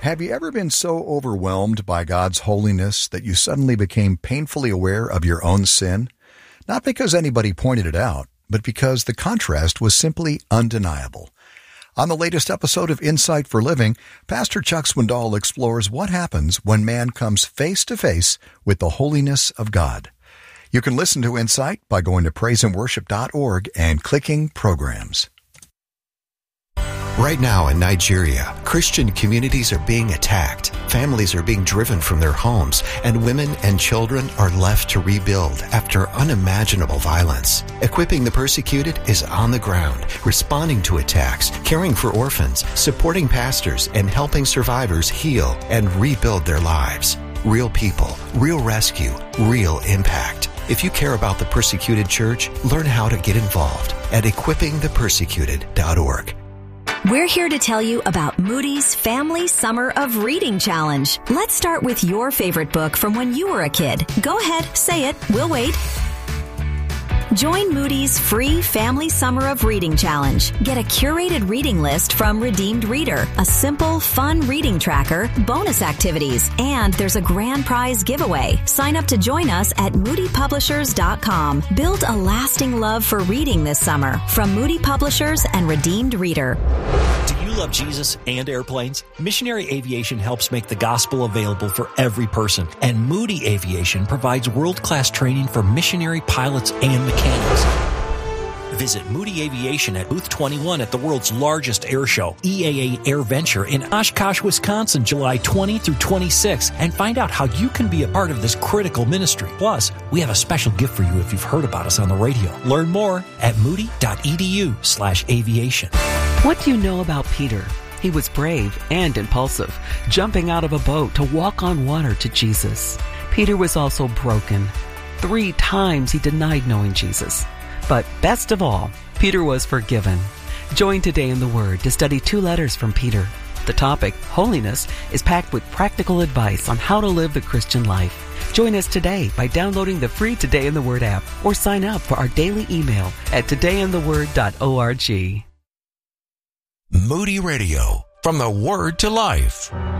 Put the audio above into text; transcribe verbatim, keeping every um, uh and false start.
Have you ever been so overwhelmed by God's holiness that you suddenly became painfully aware of your own sin? Not because anybody pointed it out, but because the contrast was simply undeniable. On the latest episode of Insight for Living, Pastor Chuck Swindoll explores what happens when man comes face to face with the holiness of God. You can listen to Insight by going to praise and worship dot org and clicking Programs. Right now in Nigeria, Christian communities are being attacked, families are being driven from their homes, and women and children are left to rebuild after unimaginable violence. Equipping the Persecuted is on the ground, responding to attacks, caring for orphans, supporting pastors, and helping survivors heal and rebuild their lives. Real people, real rescue, real impact. If you care about the persecuted church, learn how to get involved at equipping the persecuted dot org. We're here to tell you about Moody's Family Summer of Reading Challenge. Let's start with your favorite book from when you were a kid. Go ahead, say it. We'll wait. Join Moody's free Family Summer of Reading Challenge. Get a curated reading list from Redeemed Reader, a simple, fun reading tracker, bonus activities, and there's a grand prize giveaway. Sign up to join us at moody publishers dot com. Build a lasting love for reading this summer from Moody Publishers and Redeemed Reader. Do you love Jesus and airplanes? Missionary Aviation helps make the gospel available for every person, and Moody Aviation provides world-class training for missionary pilots and mechanics. Visit Moody Aviation at Booth twenty-one at the world's largest air show, E A A Air Venture in Oshkosh, Wisconsin, July twentieth through twenty-sixth, and find out how you can be a part of this critical ministry. Plus, we have a special gift for you if you've heard about us on the radio. Learn more at moody dot e d u slash aviation. What do you know about Peter? He was brave and impulsive, jumping out of a boat to walk on water to Jesus. Peter was also broken. Three times he denied knowing Jesus. But best of all, Peter was forgiven. Join Today in the Word to study two letters from Peter. The topic, holiness, is packed with practical advice on how to live the Christian life. Join us today by downloading the free Today in the Word app or sign up for our daily email at today in the word dot org. Moody Radio, from the Word to Life.